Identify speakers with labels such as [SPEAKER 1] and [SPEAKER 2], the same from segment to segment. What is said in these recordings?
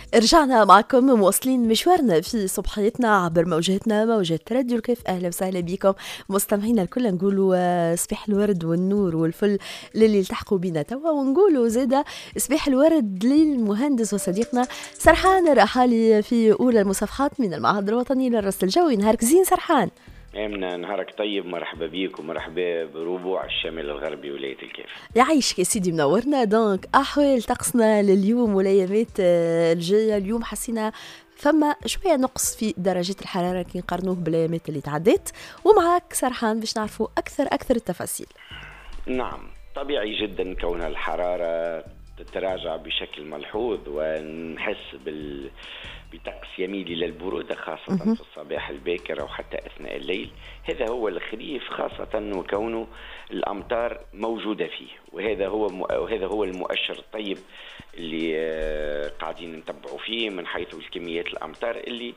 [SPEAKER 1] رجعنا معكم مواصلين مشوارنا في صبحيتنا عبر موجاتنا موجة راديو الكيف. أهلا وسهلا بكم مستمعينا الكل. نقولوا صباح الورد والنور والفل للي التحقوا بنا توا، ونقولوا زيدا صباح الورد للمهندس وصديقنا سرحان الرحالي في أولى المصافحات من المعهد الوطني للرصد الجوي. نهارك زين سرحان.
[SPEAKER 2] امنا نهارك طيب، مرحبا بيك ومرحبا بربوع الشمال الغربي ولاية الكيف.
[SPEAKER 1] يعيشك يا سيدي، منورنا. دونك أحوال طقسنا لليوم والأيامات الجاية. اليوم حسينا فما شوية نقص في درجات الحرارة كي نقارنوه بالأيامات اللي تعدت، ومعاك سرحان باش نعرفوا أكثر التفاصيل.
[SPEAKER 2] نعم، طبيعي جدا كون الحرارة تتراجع بشكل ملحوظ ونحس بطقس يميل إلى البرودة خاصة في الصباح الباكر أو حتى أثناء الليل. هذا هو الخريف، خاصة وكونه الأمطار موجودة فيه، وهذا هو المؤشر الطيب اللي قاعدين نتبعوا فيه من حيث الكميات الأمطار اللي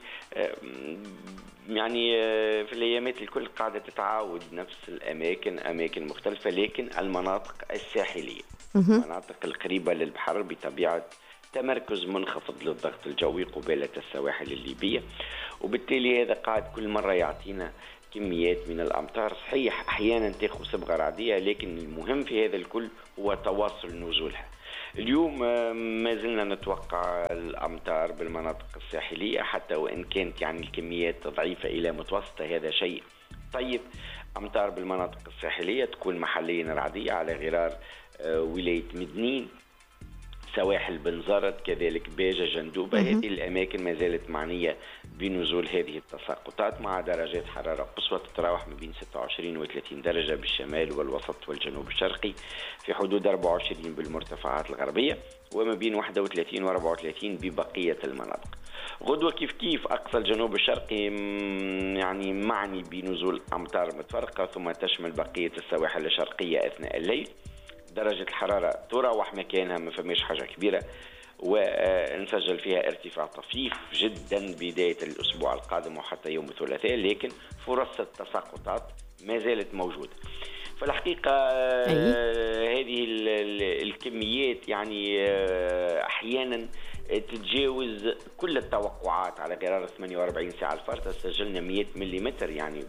[SPEAKER 2] يعني في الأيامات الكل قاعدة تتعاود نفس الأماكن، أماكن مختلفة، لكن المناطق الساحلية، المناطق القريبة للبحر بطبيعة تمركز منخفض للضغط الجوي قبالة السواحل الليبية، وبالتالي هذا قاعد كل مرة يعطينا كميات من الأمطار. صحيح أحيانا تأخذ صبغة رعدية، لكن المهم في هذا الكل هو تواصل نزولها. اليوم ما زلنا نتوقع الأمطار بالمناطق الساحلية، حتى وإن كانت يعني الكميات ضعيفة إلى متوسطة، هذا شيء طيب. أمطار بالمناطق الساحلية تكون محليا رعدية على غرار ولاية مدنين، سواحل بنزرت، كذلك باجة، جندوبة. هذه الأماكن ما زالت معنية بنزول هذه التساقطات، مع درجات حرارة قصوى تتراوح ما بين 26 و 30 درجة بالشمال والوسط والجنوب الشرقي، في حدود 24 بالمرتفعات الغربية، وما بين 31 و 34 ببقية المناطق. غدوة كيف أقصى الجنوب الشرقي يعني معني بنزول أمطار متفرقة، ثم تشمل بقية السواحل الشرقية أثناء الليل. درجة الحرارة تراوح مكانها، ما فماش حاجة كبيرة، ونسجل فيها ارتفاع طفيف جدا بداية الأسبوع القادم وحتى يوم الثلاثاء، لكن فرص التساقطات ما زالت موجودة. فالحقيقة هذه الكميات يعني أحيانا تتجاوز كل التوقعات. على غرار 48 ساعة الفارطة سجلنا 100 ملم يعني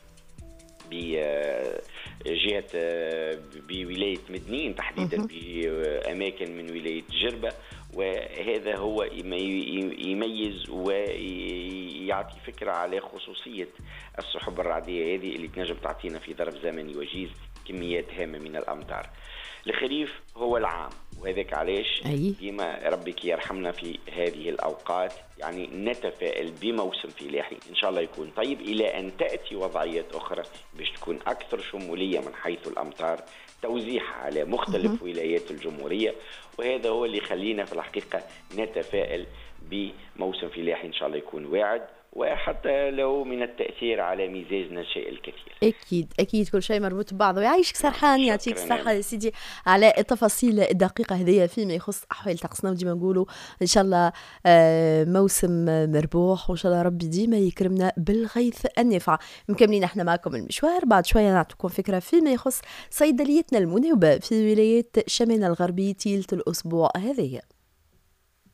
[SPEAKER 2] بجهة بولاية مدنين تحديدا، بأماكن من ولاية جربة، وهذا هو يميز ويعطي فكرة على خصوصية السحب الرعدية هذه اللي تنجم تعطينا في ظرف زمني وجيز كميات هامة من الأمطار. الخريف هو العام، وهذاك علاش ديما ربك يرحمنا في هذه الأوقات، يعني نتفائل بموسم فلاحي إن شاء الله يكون طيب، إلى أن تأتي وضعيات أخرى باش تكون أكثر شمولية من حيث الأمطار، توزيعها على مختلف ولايات الجمهورية، وهذا هو اللي يخلينا في الحقيقة نتفائل بموسم فلاحي إن شاء الله يكون واعد، وحتى لو من التأثير على مزاجنا شيء الكثير.
[SPEAKER 1] أكيد كل شيء مربوط ببعضه. ويعيشك سرحان، يعطيك الصحة يا سيدي على التفاصيل الدقيقة هذه فيما يخص أحوال طقسنا. وديما نقولوا إن شاء الله موسم مربوح، وإن شاء الله ربي ديما يكرمنا بالغيث النافع. مكملين احنا معكم المشوار، بعد شوية نعطيكم فكرة فيما يخص صيدليتنا المناوبة في ولاية شمال الغربي تيلة الأسبوع هذه.